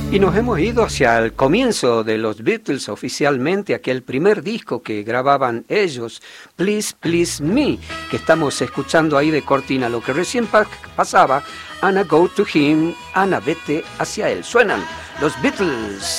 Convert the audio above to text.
Y nos hemos ido hacia el comienzo de los Beatles oficialmente, aquel primer disco que grababan ellos, Please Please Me, que estamos escuchando ahí de cortina. Lo que recién pasaba, Anna Go to Him, Anna vete hacia él. Suenan los Beatles.